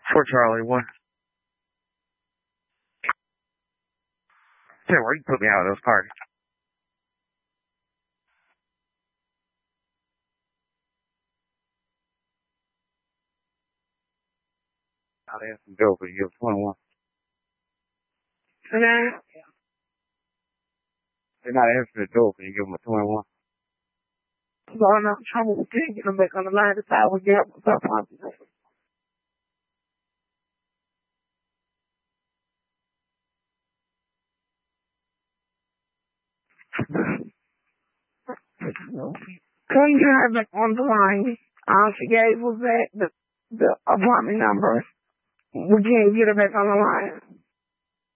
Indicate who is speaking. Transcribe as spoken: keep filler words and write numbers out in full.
Speaker 1: For Charlie, what? Say, where you put me out of those cards? I'd ask him to go, but you give twenty-one.
Speaker 2: Okay.
Speaker 1: They're not asking to go, but you give them a twenty-one.
Speaker 2: I'm going to trouble with taking them back on the line to I would get what's up on this. Couldn't get her back on the line. All she gave was that, the, the apartment number. We can't get her back on the line.